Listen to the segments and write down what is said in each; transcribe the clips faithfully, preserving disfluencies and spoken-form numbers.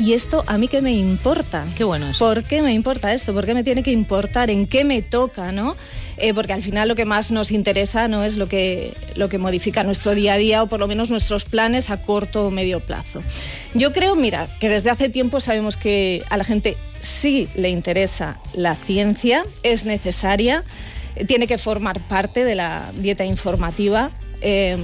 ¿y esto a mí qué me importa? Qué bueno eso. ¿Por qué me importa esto? ¿Por qué me tiene que importar? ¿En qué me toca, no? Eh, porque al final lo que más nos interesa no es lo que, lo que modifica nuestro día a día o por lo menos nuestros planes a corto o medio plazo. Yo creo, mira, que desde hace tiempo sabemos que a la gente sí le interesa la ciencia, es necesaria, tiene que formar parte de la dieta informativa. Eh,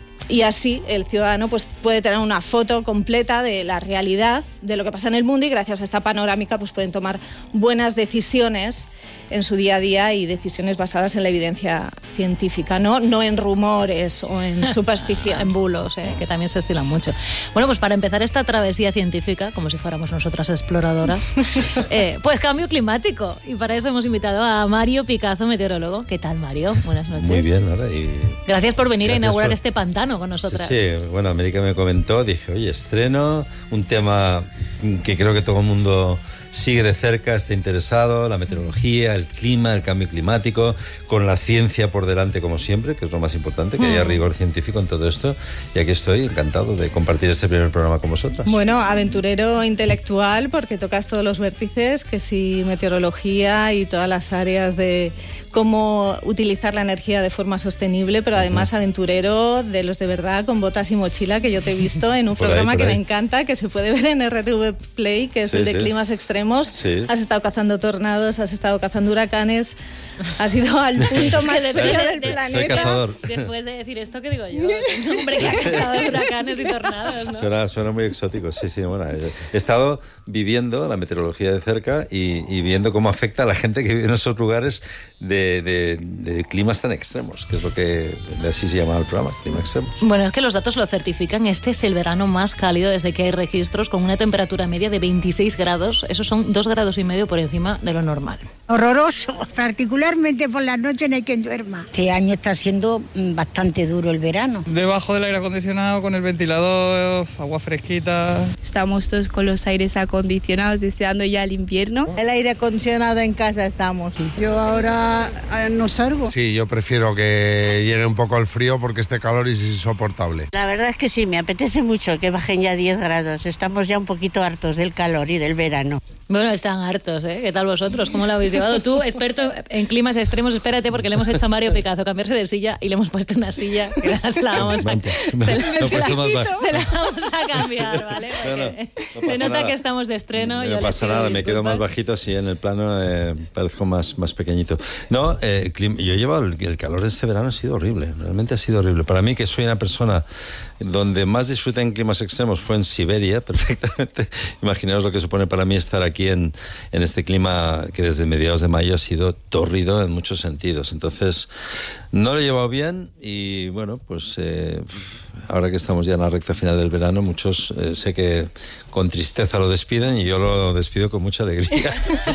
Y así el ciudadano pues, puede tener una foto completa de la realidad, de lo que pasa en el mundo, y gracias a esta panorámica pues, pueden tomar buenas decisiones en su día a día y decisiones basadas en la evidencia científica, no, no en rumores o en superstición. En bulos, ¿eh? Que también se estilan mucho. Bueno, pues para empezar esta travesía científica, como si fuéramos nosotras exploradoras, eh, pues cambio climático. Y para eso hemos invitado a Mario Picazo, meteorólogo. ¿Qué tal, Mario? Buenas noches. Muy bien, ¿verdad? Y gracias por venir gracias a inaugurar por... este pantano con nosotras. Sí, sí, bueno, América me comentó, dije, oye, estreno un tema que creo que todo el mundo sigue de cerca, está interesado, la meteorología, el clima, el cambio climático, con la ciencia por delante como siempre, que es lo más importante, que haya rigor científico en todo esto, y aquí estoy encantado de compartir este primer programa con vosotras. Bueno, aventurero intelectual, porque tocas todos los vértices, que sí, meteorología y todas las áreas de cómo utilizar la energía de forma sostenible, pero además uh-huh. aventurero de los de verdad, con botas y mochila, que yo te he visto en un por programa ahí, que ahí. me encanta, que se puede ver en R T V Play, que es sí, el de sí. climas extremos. Sí. Has estado cazando tornados, has estado cazando huracanes, has ido al punto más de, frío de, del de, planeta. Soy cazador. Después de decir esto, ¿qué digo yo? Un hombre que ha cazado huracanes y tornados, ¿no? Suena, suena muy exótico, sí, sí. Bueno, he estado viviendo la meteorología de cerca y, y viendo cómo afecta a la gente que vive en esos lugares de, de, de climas tan extremos, que es lo que así se llama el programa, clima extremos. Bueno, es que los datos lo certifican. Este es el verano más cálido desde que hay registros, con una temperatura media de veintiséis grados. Esos son dos grados y medio por encima de lo normal. Horroroso, particularmente por la noche no hay quien duerma. Este año está siendo bastante duro el verano. Debajo del aire acondicionado, con el ventilador, agua fresquita. Estamos todos con los aires acondicionados, deseando ya el invierno. El aire acondicionado en casa estamos. Yo ahora no salgo. Sí, yo prefiero que llegue un poco el frío porque este calor es insoportable. La verdad es que sí, me apetece mucho que bajen ya diez grados. Estamos ya un poquito hartos del calor y del verano. Bueno, están hartos, ¿eh? ¿Qué tal vosotros? ¿Cómo lo habéis llevado? Tú, experto en climas extremos, espérate, porque le hemos hecho a Mario Picazo cambiarse de silla y le hemos puesto una silla que la, se la vamos a, no, se, no, se, se, la, la, se la vamos a cambiar, ¿vale? No, no, no se nota nada. que estamos de estreno. No, no pasa nada, me quedo más bajito, así en el plano eh, parezco más, más pequeñito. No, eh, yo he llevado el, el calor de este verano, ha sido horrible, realmente ha sido horrible. Para mí, que soy una persona donde más disfruté en climas extremos fue en Siberia, perfectamente. Imaginaos lo que supone para mí estar aquí en, en este clima que desde mediados de mayo ha sido tórrido en muchos sentidos. Entonces, no lo he llevado bien y bueno, pues eh, ahora que estamos ya en la recta final del verano, muchos eh, sé que con tristeza lo despiden y yo lo despido con mucha alegría.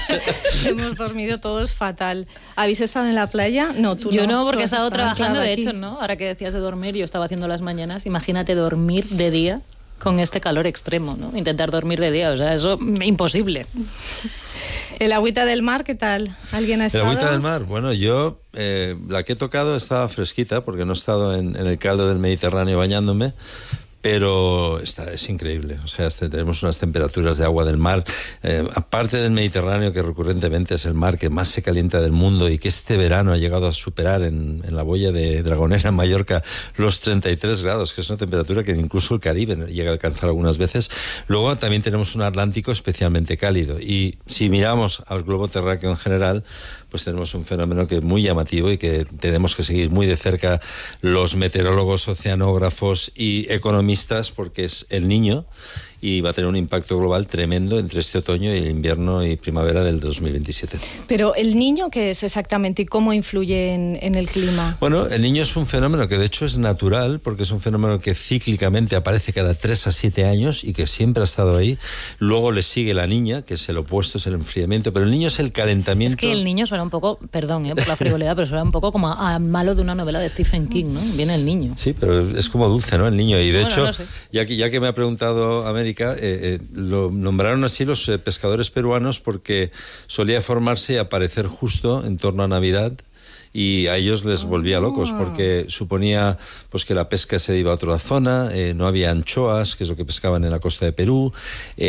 Hemos dormido todos fatal. ¿Habéis estado en la playa? No, tú yo no. no, porque he estado trabajando, de aquí. hecho, ¿no? Ahora que decías de dormir, yo estaba haciendo las mañanas. Imagínate dormir de día con este calor extremo, ¿no? Intentar dormir de día, o sea, eso imposible. ¿El agüita del mar qué tal? ¿Alguien ha estado? El agüita del mar, bueno, yo eh, la que he tocado estaba fresquita porque no he estado en, en el caldo del Mediterráneo bañándome, pero está, es increíble. O sea, este, tenemos unas temperaturas de agua del mar, eh, aparte del Mediterráneo, que recurrentemente es el mar que más se calienta del mundo y que este verano ha llegado a superar en, en la boya de Dragonera, en Mallorca, los treinta y tres grados, que es una temperatura que incluso el Caribe llega a alcanzar algunas veces. Luego también tenemos un Atlántico especialmente cálido. Y si miramos al globo terráqueo en general, pues tenemos un fenómeno que es muy llamativo y que tenemos que seguir muy de cerca los meteorólogos, oceanógrafos y economistas, porque es el Niño y va a tener un impacto global tremendo entre este otoño y el invierno y primavera del dos mil veintisiete. Pero ¿el Niño qué es exactamente y cómo influye en, en el clima? Bueno, el Niño es un fenómeno que de hecho es natural, porque es un fenómeno que cíclicamente aparece cada tres a siete años y que siempre ha estado ahí. Luego le sigue la Niña, que es el opuesto, es el enfriamiento, pero el Niño es el calentamiento. Es que el Niño suena un poco, perdón eh, por la frivolidad, pero suena un poco como a, a malo de una novela de Stephen King, ¿no? Viene el Niño. Sí, pero es como dulce, ¿no? El Niño. Y de bueno, hecho, no sé. ya, que, ya que me ha preguntado América, Eh, eh, lo nombraron así los eh, pescadores peruanos porque solía formarse y aparecer justo en torno a Navidad y a ellos les volvía locos porque suponía pues que la pesca se iba a otra zona, eh, no había anchoas, que es lo que pescaban en la costa de Perú, eh,